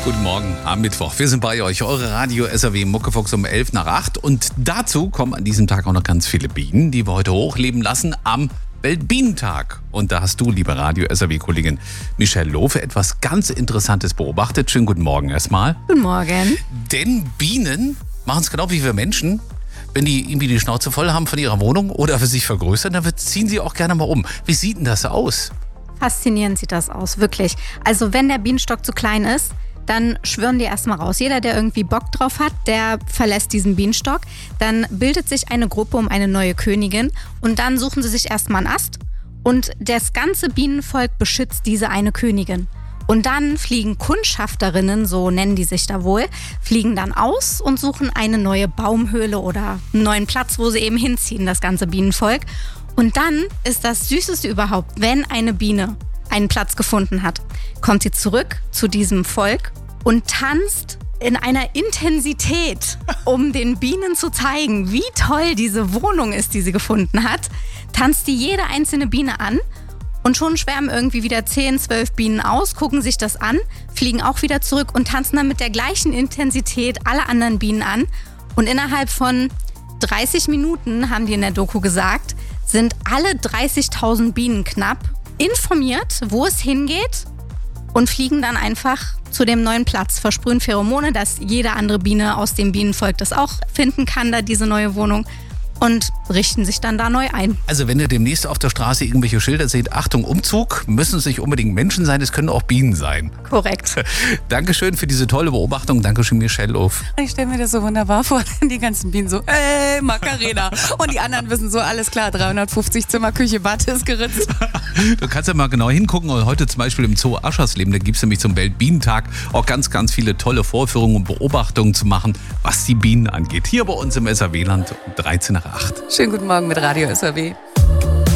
Guten Morgen am Mittwoch. Wir sind bei euch, eure Radio SAW Muckefuchs um 11 nach 8. Und dazu kommen an diesem Tag auch noch ganz viele Bienen, die wir heute hochleben lassen am Weltbienentag. Und da hast du, liebe Radio SAW-Kollegin Michelle Lohfe, etwas ganz Interessantes beobachtet. Schönen guten Morgen erstmal. Guten Morgen. Denn Bienen machen es genau wie wir Menschen. Wenn die irgendwie die Schnauze voll haben von ihrer Wohnung oder für sich vergrößern, dann ziehen sie auch gerne mal um. Wie sieht denn das aus? Faszinierend sieht das aus, wirklich. Also wenn der Bienenstock zu klein ist, dann schwirren die erstmal raus. Jeder, der irgendwie Bock drauf hat, der verlässt diesen Bienenstock. Dann bildet sich eine Gruppe um eine neue Königin und dann suchen sie sich erstmal einen Ast und das ganze Bienenvolk beschützt diese eine Königin. Und dann fliegen Kundschafterinnen, so nennen die sich da wohl, fliegen dann aus und suchen eine neue Baumhöhle oder einen neuen Platz, wo sie eben hinziehen, das ganze Bienenvolk. Und dann ist das Süßeste überhaupt, wenn eine Biene einen Platz gefunden hat, kommt sie zurück zu diesem Volk und tanzt in einer Intensität, um den Bienen zu zeigen, wie toll diese Wohnung ist, die sie gefunden hat, tanzt die jede einzelne Biene an. Und schon schwärmen irgendwie wieder 10, 12 Bienen aus, gucken sich das an, fliegen auch wieder zurück und tanzen dann mit der gleichen Intensität alle anderen Bienen an. Und innerhalb von 30 Minuten, haben die in der Doku gesagt, sind alle 30.000 Bienen knapp informiert, wo es hingeht und fliegen dann einfach zu dem neuen Platz, versprühen Pheromone, dass jede andere Biene aus dem Bienenvolk das auch finden kann, da diese neue Wohnung. Und richten sich dann da neu ein. Also wenn ihr demnächst auf der Straße irgendwelche Schilder seht, Achtung, Umzug, müssen es nicht unbedingt Menschen sein, es können auch Bienen sein. Korrekt. Dankeschön für diese tolle Beobachtung. Dankeschön, Michelle Lohfe. Ich stelle mir das so wunderbar vor, die ganzen Bienen so, Macarena. Und die anderen wissen so, alles klar, 350 Zimmer, Küche, Bad ist geritzt. Du kannst ja mal genau hingucken. Und heute zum Beispiel im Zoo Aschersleben, da gibt es nämlich zum Weltbienentag auch ganz, ganz viele tolle Vorführungen und Beobachtungen zu machen, was die Bienen angeht. Hier bei uns im SAW-Land um 13 nach 8. Schönen guten Morgen mit Radio SAW.